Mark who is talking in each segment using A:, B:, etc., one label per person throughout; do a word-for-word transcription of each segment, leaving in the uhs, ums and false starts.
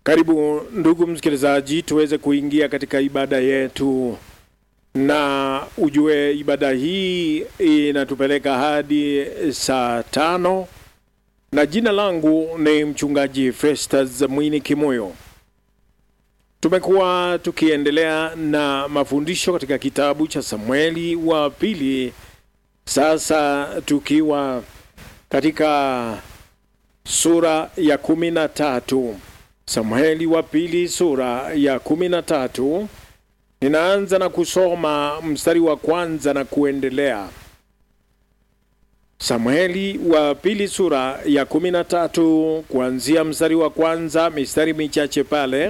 A: Karibu ndugu msikilizaji, tuweze kuingia katika ibada yetu, na ujue ibada hii inatupeleka hadi saa tano, na jina langu ni mchungaji Festus Mwini Kimoyo. Tumekuwa tukiendelea na mafundisho katika kitabu cha Samueli wa pili, sasa tukiwa katika sura ya kumi na tatu. Samueli wa pili sura ya kumi na tatu. Ninaanza na kusoma mstari wa kwanza na kuendelea. Samueli wa pili sura ya kumi na tatu, kuanzia mstari wa kwanza, mistari michache pale.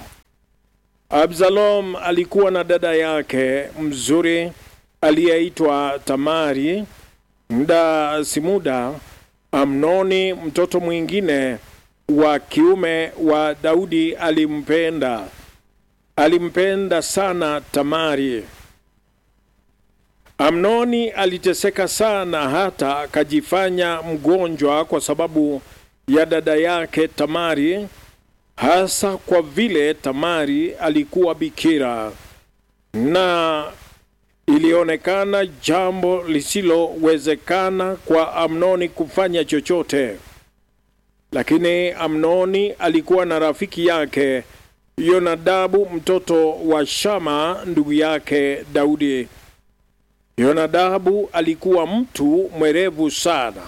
A: Absalom alikuwa na dada yake mzuri aliyeitwa Tamari. Muda si muda, Amnoni mtoto mwingine wa kiume wa Daudi alimpenda. Alimpenda sana Tamari. Amnoni aliteseka sana hata kajifanya mgonjwa kwa sababu ya dada yake Tamari, hasa kwa vile Tamari alikuwa bikira, na ilionekana jambo lisilowezekana kwa Amnoni kufanya chochote. Lakini Amnoni alikuwa na rafiki yake Yonadabu mtoto wa Shama ndugu yake Daudi. Yonadabu alikuwa mtu mwerevu sana.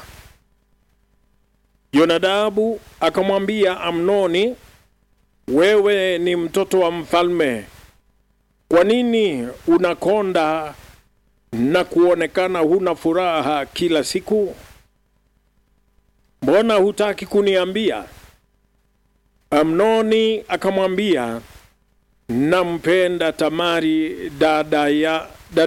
A: Yonadabu akamwambia Amnoni, wewe ni mtoto wa mfalme, kwa nini unakonda na kuonekana huna furaha kila siku? Mbona hutaki kuniambia? Amnoni akamwambia, nampenda Tamari dada ya